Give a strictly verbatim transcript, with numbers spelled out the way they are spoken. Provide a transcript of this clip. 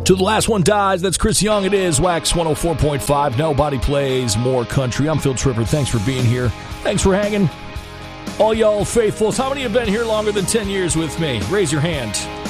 To the last one dies. That's Chris Young. It is Wax one oh four point five. Nobody plays more country. I'm Phil Tripper. Thanks for being here. Thanks for hanging. All y'all faithfuls, how many have been here longer than ten years with me? Raise your hand.